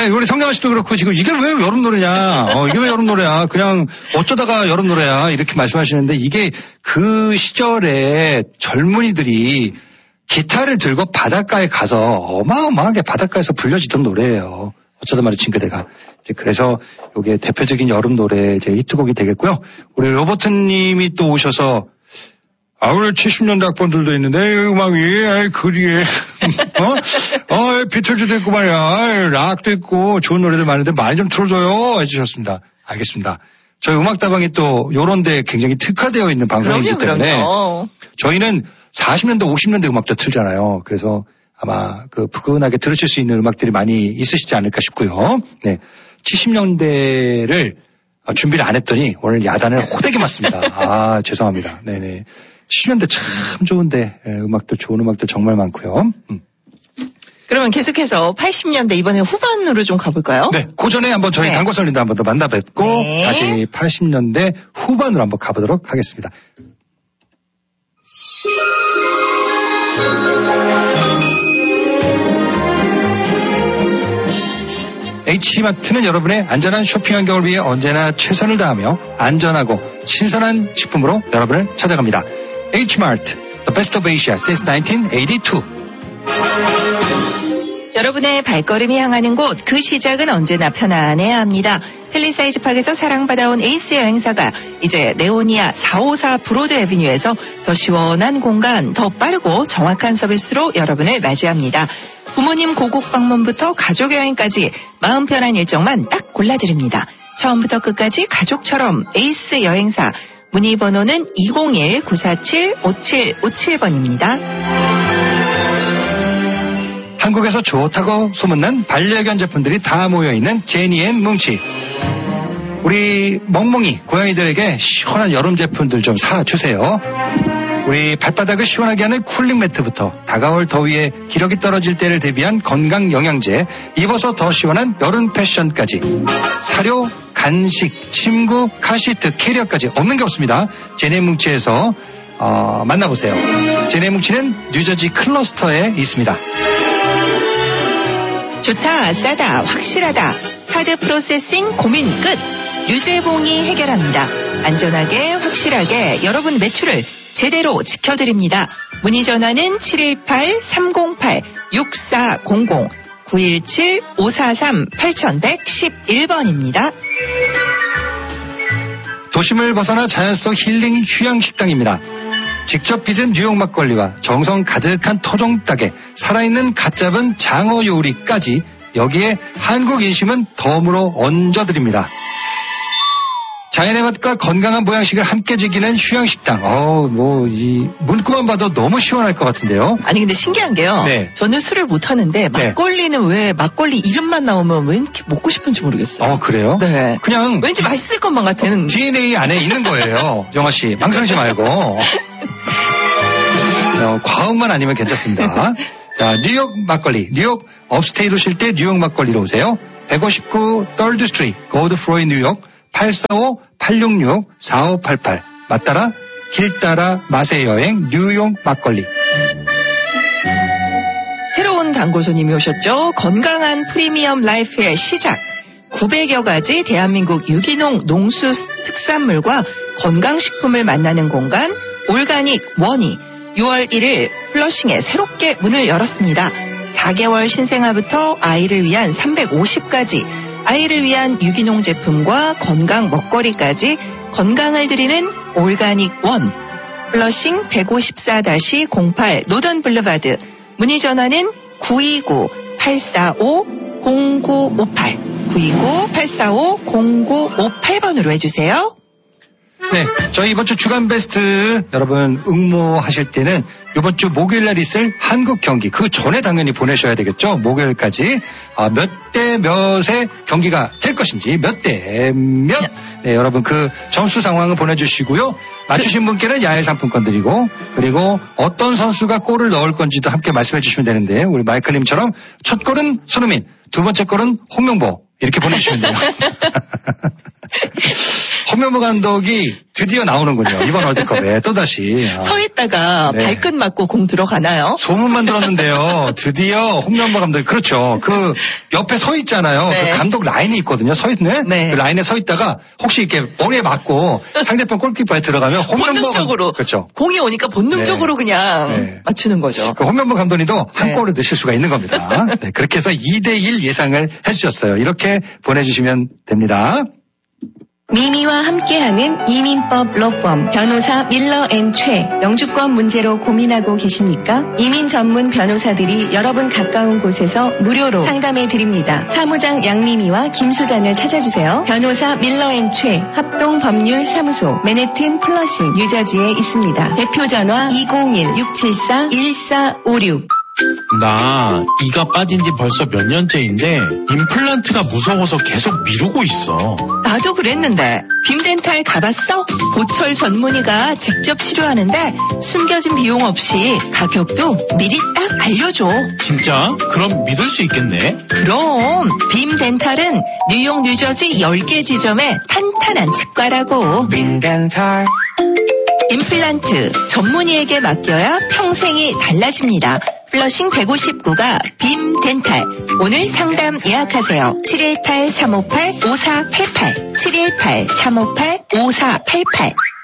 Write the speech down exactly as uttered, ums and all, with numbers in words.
네, 우리 성경아 씨도 그렇고 지금 이게 왜 여름 노래냐? 어, 이게 왜 여름 노래야? 그냥 어쩌다가 여름 노래야? 이렇게 말씀하시는데 이게 그 시절에 젊은이들이 기타를 들고 바닷가에 가서 어마어마하게 바닷가에서 불려지던 노래예요. 어쩌다 말이지 그대가. 이제 그래서 이게 대표적인 여름 노래 이제 히트곡이 되겠고요. 우리 로버트님이 또 오셔서 아, 우리 칠십 년대 학번들도 있는데, 음악이, 아이, 그리에, 어? 어, 비틀즈도 있고 말이야. 아이, 락도 있고, 좋은 노래들 많은데 많이 좀 틀어줘요. 해주셨습니다. 알겠습니다. 저희 음악다방이 또, 요런 데 굉장히 특화되어 있는 방송이기 그럼요, 때문에, 그럼요. 저희는 사십 년대, 오십 년대 음악도 틀잖아요. 그래서 아마 그 푸근하게 들으실 수 있는 음악들이 많이 있으시지 않을까 싶고요. 네. 칠십 년대를 준비를 안 했더니 오늘 야단을 호되게 맞습니다. 아, 죄송합니다. 네네. 칠십 년대 참 좋은데 예, 음악들 좋은 음악들 정말 많고요. 음. 그러면 계속해서 팔십 년대 이번에 후반으로 좀 가볼까요? 네, 그 전에 한번 저희 네. 단골손님도 한번 더 만나 뵙고 네. 다시 팔십 년대 후반으로 한번 가보도록 하겠습니다. H마트는 여러분의 안전한 쇼핑 환경을 위해 언제나 최선을 다하며 안전하고 신선한 식품으로 여러분을 찾아갑니다. H마트, the best of Asia since nineteen eighty-two. 여러분의 발걸음이 향하는 곳, 그 시작은 언제나 편안해야 합니다. 펠리사이즈 팍에서 사랑받아온 에이스 여행사가 이제 레오니아 사오사 브로드 애비뉴에서 더 시원한 공간, 더 빠르고 정확한 서비스로 여러분을 맞이합니다. 부모님 고국 방문부터 가족 여행까지 마음 편한 일정만 딱 골라드립니다. 처음부터 끝까지 가족처럼 에이스 여행사. 문의 번호는 이공일 구사칠 오칠오칠 번입니다. 한국에서 좋다고 소문난 반려견 제품들이 다 모여있는 제니앤 뭉치. 우리 멍멍이 고양이들에게 시원한 여름 제품들 좀 사주세요. 우리 발바닥을 시원하게 하는 쿨링 매트부터 다가올 더위에 기력이 떨어질 때를 대비한 건강 영양제, 입어서 더 시원한 여름 패션까지 사료, 간식, 침구, 카시트, 캐리어까지 없는 게 없습니다. 제니앤 뭉치에서 어, 만나보세요. 제니앤 뭉치는 뉴저지 클러스터에 있습니다. 좋다, 싸다, 확실하다. 카드 프로세싱 고민 끝. 류재봉이 해결합니다. 안전하게, 확실하게 여러분 매출을 제대로 지켜드립니다. 문의 전화는 칠일팔 삼공팔 육사공공 구일칠 오사삼 팔일일일 번입니다. 도심을 벗어나 자연 속 힐링 휴양식당입니다. 직접 빚은 뉴욕 막걸리와 정성 가득한 토종 닭에 살아있는 갓 잡은 장어 요리까지 여기에 한국 인심은 덤으로 얹어드립니다. 자연의 맛과 건강한 보양식을 함께 즐기는 휴양식당. 어우, 뭐, 이, 문구만 봐도 너무 시원할 것 같은데요. 아니, 근데 신기한 게요. 네. 저는 술을 못하는데, 막걸리는 네. 왜 막걸리 이름만 나오면 왜 이렇게 먹고 싶은지 모르겠어요. 어, 그래요? 네. 그냥. 왠지 맛있을 것만 같은. 디엔에이 안에 있는 거예요. 영아씨. 망설이지 말고. 어, 과음만 아니면 괜찮습니다. 자, 뉴욕 막걸리. 뉴욕 업스테이트 오실 때 뉴욕 막걸리로 오세요. 백오십구 덜드 스트리트, 고드 프로이 뉴욕. 팔사오 팔육육 사오팔팔 맞따라 길 따라 맛의 여행 뉴욕 막걸리. 새로운 단골 손님이 오셨죠. 건강한 프리미엄 라이프의 시작. 구백여 가지 대한민국 유기농 농수 특산물과 건강식품을 만나는 공간 올가닉 원이 유월 일일 플러싱에 새롭게 문을 열었습니다. 사 개월 신생아부터 아이를 위한 삼백오십 가지 아이를 위한 유기농 제품과 건강 먹거리까지 건강을 드리는 올가닉 원. 플러싱 백오십사 공팔 노던 블루바드. 문의 전화는 구이구 팔사오 공구오팔 구이구 팔사오 공구오팔 번으로 해주세요. 네, 저희 이번 주 주간 베스트 여러분 응모하실 때는 이번 주 목요일날 있을 한국 경기 그 전에 당연히 보내셔야 되겠죠. 목요일까지 아, 몇 대 몇의 경기가 될 것인지 몇 대 몇 네, 여러분 그 점수 상황을 보내주시고요. 맞추신 분께는 야외 상품권 드리고 그리고 어떤 선수가 골을 넣을 건지도 함께 말씀해 주시면 되는데 우리 마이클님처럼 첫 골은 손흥민, 두 번째 골은 홍명보 이렇게 보내주시면 돼요. 홍명보 감독이 드디어 나오는군요. 이번 월드컵에 또다시. 아. 서 있다가 네. 발끝 맞고 공 들어가나요? 소문만 들었는데요. 드디어 홍명보 감독이 그렇죠. 그 옆에 서 있잖아요. 네. 그 감독 라인이 있거든요. 서 있네. 네. 그 라인에 서 있다가 혹시 이렇게 머리에 맞고 상대편 골키퍼에 들어가면 홍명보 본능적으로. 감... 그렇죠. 공이 오니까 본능적으로 네. 그냥 네. 맞추는 거죠. 그 홍명보 감독님도 한 네. 골을 넣으실 수가 있는 겁니다. 네, 그렇게 해서 이 대 일 예상을 해주셨어요. 이렇게 보내주시면 됩니다. 미미와 함께하는 이민법 로펌 변호사 밀러 앤 최. 영주권 문제로 고민하고 계십니까? 이민 전문 변호사들이 여러분 가까운 곳에서 무료로 상담해 드립니다. 사무장 양미미와 김수잔을 찾아주세요. 변호사 밀러 앤 최. 합동법률사무소 맨해튼 플러싱 뉴저지에 있습니다. 대표 전화 이공일 육칠사 일사오육. 나 이가 빠진 지 벌써 몇 년째인데 임플란트가 무서워서 계속 미루고 있어. 나도 그랬는데 빔덴탈 가봤어? 보철 전문의가 직접 치료하는데 숨겨진 비용 없이 가격도 미리 딱 알려줘. 진짜? 그럼 믿을 수 있겠네. 그럼 빔덴탈은 뉴욕 뉴저지 열 개 지점에 탄탄한 치과라고. 빔덴탈. 임플란트 전문의에게 맡겨야 평생이 달라집니다. 플러싱 백오십구가 빔덴탈. 오늘 상담 예약하세요. 칠일팔 삼오팔 오사팔팔 칠일팔 삼오팔 오사팔팔